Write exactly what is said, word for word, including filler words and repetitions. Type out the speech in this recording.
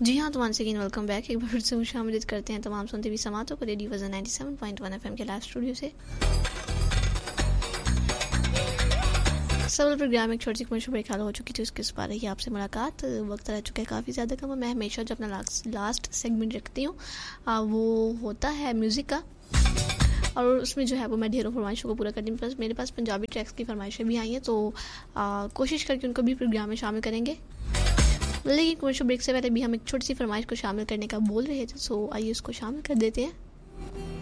जी हाँ, तो once again welcome back. एक बार फिर से खुशामदीद करते हैं तमाम सुनते भी समातों को रेडियो वज़न ninety seven point one FM के लाइव स्टूडियो से। सबल प्रोग्राम एक छोटी सी कमर्शियल ब्रेक हो चुकी थी, उसके बाद रही आपसे मुलाकात। वक्त रह चुका है काफ़ी ज़्यादा कम। मैं हमेशा जो अपना लास्ट लास्ट सेगमेंट रखती हूँ वो होता है म्यूज़िक का, और उसमें जो है वो मैं ढेरों फरमाइशों को पूरा करती हूँ। प्लस मेरे पास पंजाबी ट्रैक्स की फरमाइशें भी आई हैं, तो आ, कोशिश करके उनको भी प्रोग्राम में शामिल करेंगे। लेकिन कमर्शियल ब्रेक से पहले भी हम एक छोटी सी फरमाइश को शामिल करने का बोल रहे थे, सो आइए उसको शामिल कर देते हैं।